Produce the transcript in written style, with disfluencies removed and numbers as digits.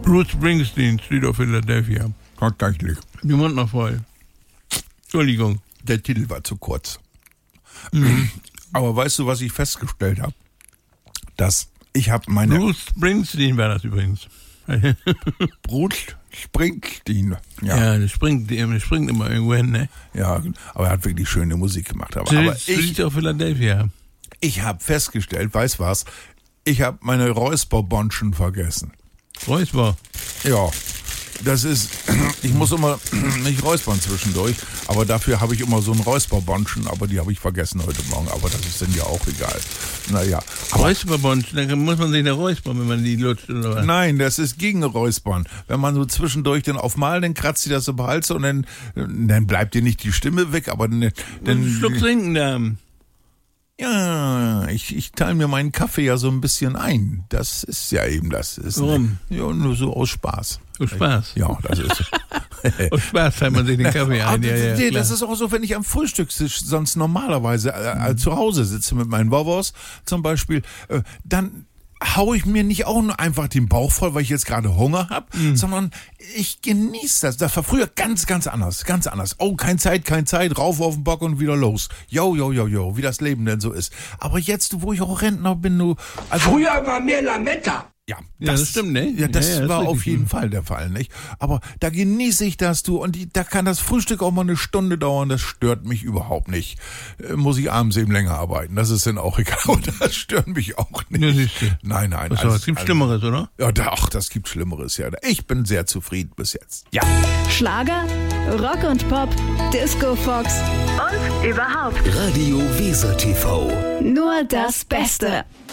Bruce Springsteen, Street of Philadelphia. Tatsächlich. Die Mund noch voll. Entschuldigung. Der Titel war zu kurz. Aber weißt du, was ich festgestellt habe? Dass ich habe meine... Bruce Springsteen war das übrigens. Bruce Springsteen. Ja, das springt immer irgendwo hin, ne? Ja, aber er hat wirklich schöne Musik gemacht. Aber Street of Philadelphia. Ich habe festgestellt, weißt was? Ich habe meine Räusperbonschen vergessen. Räusper? Ja, das ist, ich muss immer nicht räuspern zwischendurch, aber dafür habe ich immer so einen Räusperbonschen, aber die habe ich vergessen heute Morgen, aber das ist dann ja auch egal. Naja. Räusperbonschen, dann muss man sich da räuspern, wenn man die lutscht, oder was? Nein, das ist gegen Räuspern. Wenn man so zwischendurch den aufmalt, dann kratzt sie das im Hals und dann bleibt dir nicht die Stimme weg, aber dann... Einen Schluck trinken da. Ja, ich teile mir meinen Kaffee ja so ein bisschen ein. Das ist ja eben das. Warum? Ja, nur so aus Spaß. Aus Spaß? Ja, das ist... Aus Spaß teilt man sich den Kaffee ein. Ja, das ist auch so, wenn ich am Frühstückstisch sonst normalerweise zu Hause sitze mit meinen Wovos zum Beispiel, dann hau ich mir nicht auch nur einfach den Bauch voll, weil ich jetzt gerade Hunger habe, sondern ich genieße das. Das war früher ganz, ganz anders, ganz anders. Oh, keine Zeit, rauf auf den Bock und wieder los. Jo, wie das Leben denn so ist. Aber jetzt, wo ich auch Rentner bin, früher war mehr Lametta. Ja, das stimmt, ne? Ja, das war auf jeden Fall. Fall der Fall, nicht? Aber da genieße ich das, und da kann das Frühstück auch mal eine Stunde dauern, das stört mich überhaupt nicht. Muss ich abends eben länger arbeiten, das ist dann auch egal, und das stört mich auch nicht. Ja, siehste. Nein. Es gibt Schlimmeres, oder? Ja, das gibt Schlimmeres, ja. Ich bin sehr zufrieden bis jetzt. Ja. Schlager, Rock und Pop, Disco Fox und überhaupt Radio Weser TV. nur das Beste.